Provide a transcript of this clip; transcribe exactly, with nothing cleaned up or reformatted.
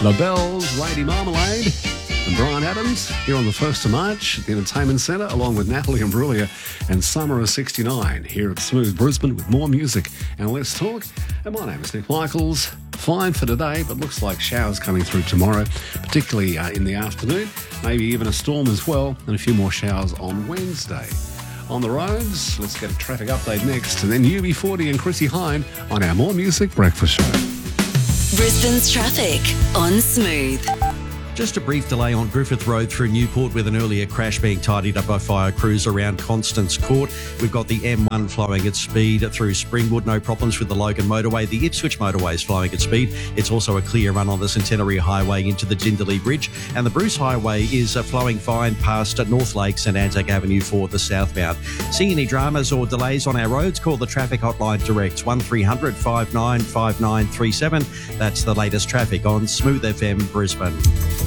The Bells, Lady Marmalade, and Brian Adams here on the first of March at the Entertainment Centre, along with Natalie Imbruglia and Summer of sixty-nine here at Smooth Brisbane with more music and less talk. And my name is Nick Michaels. Fine for today, but looks like showers coming through tomorrow, particularly uh, in the afternoon. Maybe even a storm as well, and a few more showers on Wednesday. On the roads, let's get a traffic update next, and then U B forty and Chrissy Hine on our More Music Breakfast Show. Brisbane's traffic on Smooth. Just a brief delay on Griffith Road through Newport with an earlier crash being tidied up by fire crews around Constance Court. We've got the M one flowing at speed through Springwood. No problems with the Logan motorway. The Ipswich motorway is flowing at speed. It's also a clear run on the Centenary Highway into the Jindalee Bridge. And the Bruce Highway is uh, flowing fine past North Lakes and Anzac Avenue for the southbound. See any dramas or delays on our roads? Call the traffic hotline direct, one three hundred five nine five nine three seven. That's the latest traffic on Smooth F M Brisbane.